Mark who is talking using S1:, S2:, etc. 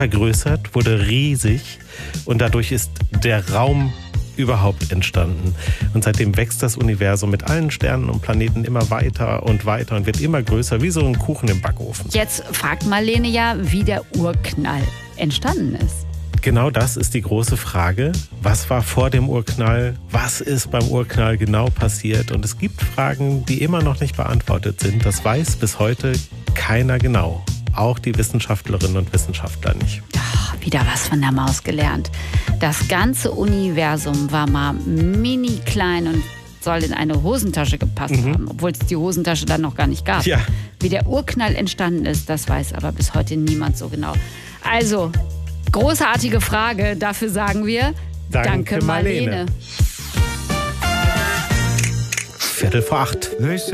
S1: vergrößert, wurde riesig und dadurch ist der Raum überhaupt entstanden. Und seitdem wächst das Universum mit allen Sternen und Planeten immer weiter und weiter und wird immer größer, wie so ein Kuchen im Backofen.
S2: Jetzt fragt Marlene ja, wie der Urknall entstanden ist.
S1: Genau das ist die große Frage. Was war vor dem Urknall? Was ist beim Urknall genau passiert? Und es gibt Fragen, die immer noch nicht beantwortet sind. Das weiß bis heute keiner genau. Auch die Wissenschaftlerinnen und Wissenschaftler nicht.
S2: Ach, wieder was von der Maus gelernt. Das ganze Universum war mal mini klein und soll in eine Hosentasche gepasst haben, obwohl es die Hosentasche dann noch gar nicht gab.
S1: Ja.
S2: Wie der Urknall entstanden ist, das weiß aber bis heute niemand so genau. Also, großartige Frage, dafür sagen wir Danke Marlene.
S1: 7:45.